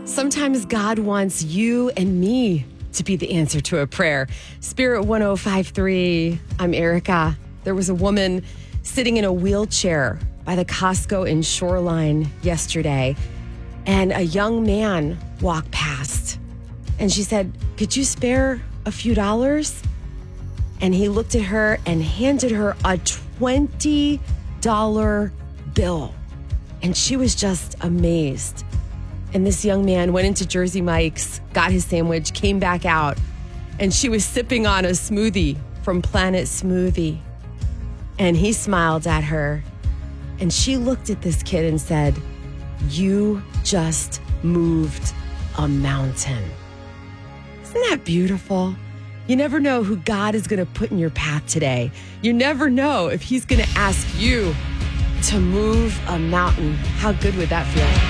Sometimes God wants you and me to be the answer to a prayer. Spirit 1053, I'm Erica. There was a woman sitting in a wheelchair by the Costco in Shoreline yesterday, and a young man walked past. And she said, "Could you spare a few dollars?" And he looked at her and handed her a $20 bill. And she was just amazed. And this young man went into Jersey Mike's, got his sandwich, came back out, and she was sipping on a smoothie from Planet Smoothie. And he smiled at her, and she looked at this kid and said, "You just moved a mountain." Isn't that beautiful? You never know who God is going to put in your path today. You never know if he's going to ask you to move a mountain. How good would that feel?